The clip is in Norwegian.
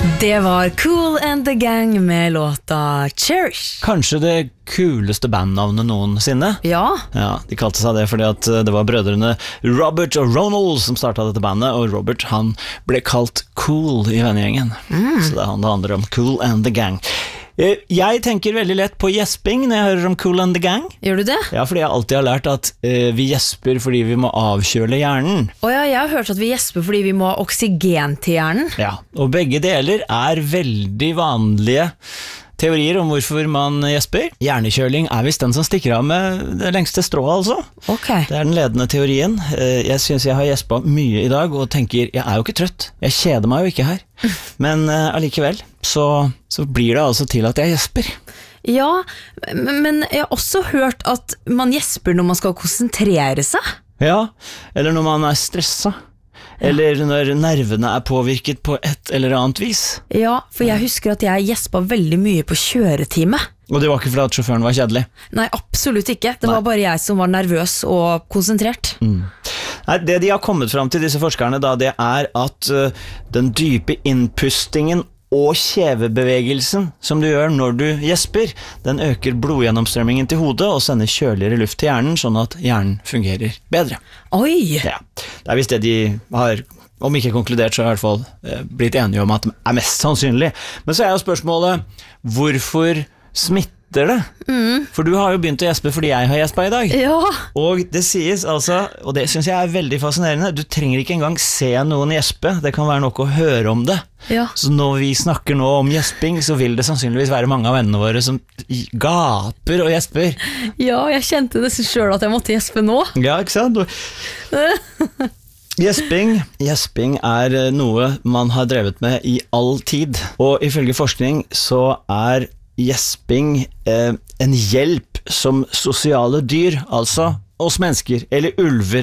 Det var Kool and the Gang med låta Cherish. Kanskje det kuleste bandnavnet noensinne. Ja. Ja, de kalte seg det fordi at det var brødrene Robert og Ronald som startet dette bandet, og Robert han ble kalt Cool i vennegjengen. Så det handler om Kool and the Gang. Jeg tenker veldig lett på gjesping når jeg hører om Kool and the Gang. Gjør du det? Ja, fordi jeg alltid har lært at vi gjesper fordi vi må avkjøle hjernen. Ja, jeg har hørt at vi gjesper fordi vi må ha oksygen til hjernen. Ja, og begge deler er veldig vanlige teorier om hvorfor man gjesper. Hjernekjøling er visst den som stikker av med det lengste strået, altså. Ok. Det er den ledende teorien. Jeg synes jeg har gjespet mye i dag, og tenker, jeg er jo ikke trøtt. Jeg kjeder meg jo ikke her. Men allikevel, så blir det altså til at jeg gjesper. Ja, men jeg har også hørt at man gjesper når man skal konsentrere seg. Ja, eller når man er stresset. Eller når nervene er påvirket på et eller annet vis. Ja, for jeg husker at jeg gjespet veldig mye på kjøretime. Og det var ikke fordi at sjåføren var kjedelig? Nei, absolutt ikke. Det var bare jeg som var nervøs og konsentrert. Nei, det de har kommet frem til, disse forskerne, da, det er at den dype innpustingen og kjevebevegelsen som du gjør når du gjesper, den øker blodgjennomstrømmingen til hodet og sender kjøligere luft til hjernen, sånn at hjernen fungerer bedre. Oi! Ja, det er visst det de har, om ikke konkludert, så har i hvert fall blitt enige om at det er mest sannsynlig. Men så er jo spørsmålet, hvorfor smitter det? For du har jo begynt å gjespe fordi jeg har gjespet i dag. Ja. Og det sies altså, og det synes jeg er veldig fascinerende, du trenger ikke engang se noen gjespe, det kan være nok å høre om det. Ja. Så når vi snakker nå om gjesping, så vil det sannsynligvis være mange av vennene våre som gaper og gjesper. Ja, jeg kjente nesten selv at jeg måtte gjespe nå. Ja, ikke sant? Gjesping er noe man har drevet med i all tid, og ifølge forskning så er gjesping en hjelp som sosiale dyr, altså oss mennesker, eller ulver